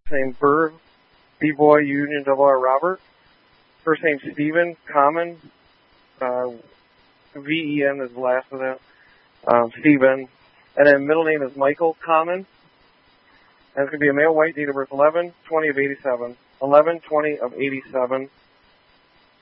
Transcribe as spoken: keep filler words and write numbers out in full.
name Burr, B-Boy, Union, Double R, Robert. First name Stephen, Common, uh, V E N is the last of that, um, Stephen. And then middle name is Michael, Common. And it's going to be a male white, date of birth eleven twenty of eighty-seven. eleven twenty of eighty-seven.